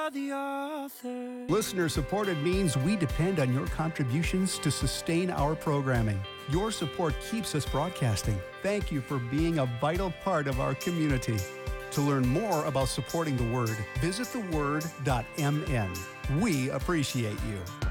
The author. Listener supported means we depend on your contributions to sustain our programming. Your support keeps us broadcasting. Thank you for being a vital part of our community. To learn more about supporting the Word, visit theword.mn. We appreciate you.